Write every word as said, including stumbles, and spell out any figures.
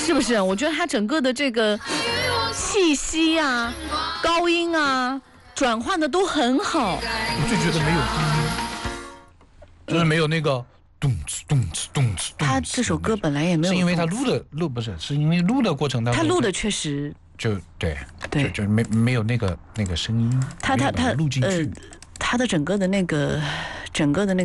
是不是？我觉得他整个的这个气息啊、高音啊转换的都很好。 我就觉得没有低音，就是没有那个咚哧咚哧咚哧。 他这首歌本来也没有， 是因为他录的录不是，是因为录的过程当中， 他录的确实就对对， 就就没没有那个那个声音， 他他他录进去。 呃，他的整个的那个整个的那个。